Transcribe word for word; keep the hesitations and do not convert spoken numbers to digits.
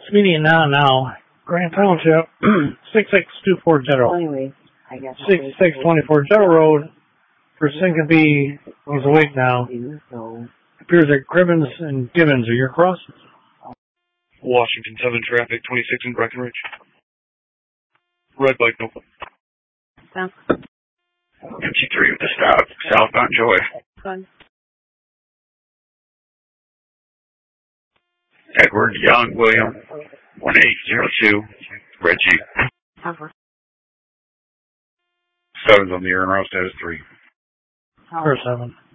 Meeting now, now. Grand Township, six six two four zero. Anyway, I guess. six six two four zero Road. For Syncope, he's awake now. So. Appears that Cribbins and Gibbons are your cross. Washington seven traffic, twenty-six in Breckenridge. Red bike, no. Sounds fifty-three with the stop, southbound Joy. fun. Edward Young William, one eight zero two, Red Jeep. Cover. Seven's on the air and our status three. Or seven.